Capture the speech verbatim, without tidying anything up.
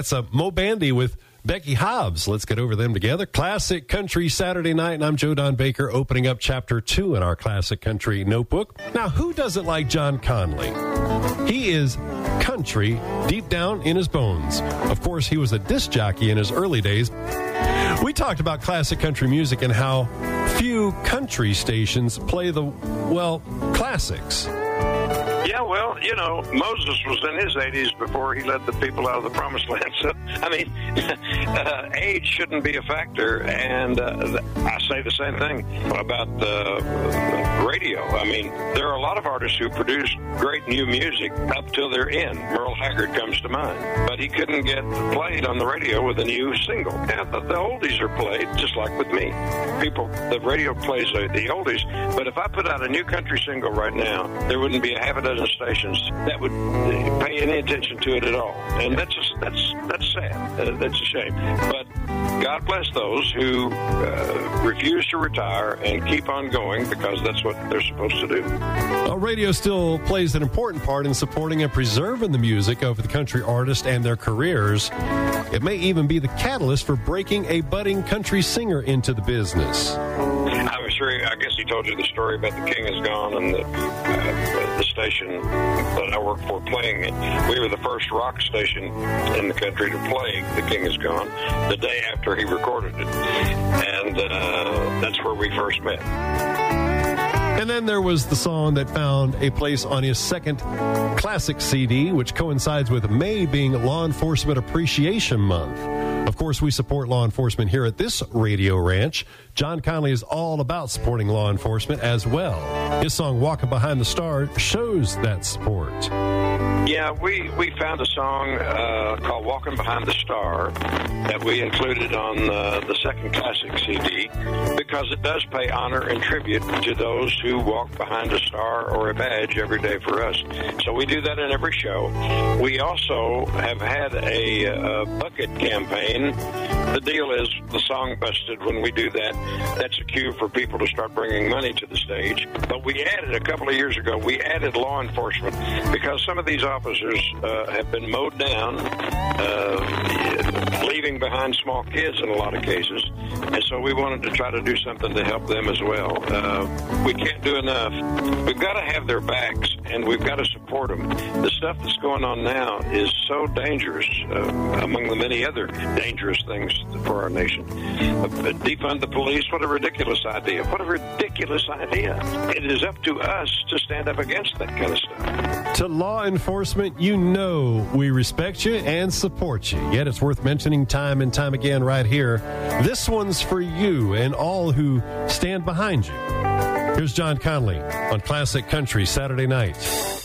That's a Mo Bandy with Becky Hobbs. Let's get over them together. Classic Country Saturday Night, and I'm Joe Don Baker, opening up chapter two in our Classic Country notebook. Now, who doesn't like John Conlee? He is country deep down in his bones. Of course, he was a disc jockey in his early days. We talked about classic country music and how few country stations play the, well, classics. Yeah, well, you know, Moses was in his eighties before he led the people out of the promised land. So, I mean, uh, age shouldn't be a factor. And uh, I say the same thing about the radio. I mean, there are a lot of artists who produce great new music up till their end. Merle Haggard comes to mind. But he couldn't get played on the radio with a new single. Yeah, the, the oldies are played, just like with me. People, the radio plays the, the oldies. But if I put out a new country single right now, there wouldn't be a half a dozen stations that would pay any attention to it at all, and that's just, that's that's sad. Uh, that's a shame. But God bless those who uh, refuse to retire and keep on going because that's what they're supposed to do. Well, radio still plays an important part in supporting and preserving the music of the country artists and their careers. It may even be the catalyst for breaking a budding country singer into the business. I'm sure. I guess he told you the story about The King Is Gone and the, uh, the station that I worked for playing it. We were the first rock station in the country to play The King Is Gone the day after he recorded it. And uh, that's where we first met. And then there was the song that found a place on his second classic C D, which coincides with May being Law Enforcement Appreciation Month. Of course, we support law enforcement here at this radio ranch. John Conlee is all about supporting law enforcement as well. His song, Walking Behind the Star, shows that support. Yeah, we, we found a song uh, called Walking Behind the Star that we included on uh, the second classic C D because it does pay honor and tribute to those who walk behind a star or a badge every day for us. So we do that in every show. We also have had a, a bucket campaign. The deal is the song busted when we do that. That's a cue for people to start bringing money to the stage. But we added, a couple of years ago, we added law enforcement because some of these officers uh, have been mowed down, uh, leaving behind small kids in a lot of cases. And so we wanted to try to do something to help them as well. Uh, we can't do enough. We've got to have their backs, and we've got to support them. The stuff that's going on now is so dangerous, uh, among the many other dangerous things for our nation. Uh, defund the police, what a ridiculous idea. What a ridiculous idea. It is up to us to stand up against that kind of stuff. To law enforcement, you know we respect you and support you. Yet it's worth mentioning time and time again right here. This one's for you and all who stand behind you. Here's John Conlee on Classic Country Saturday Night.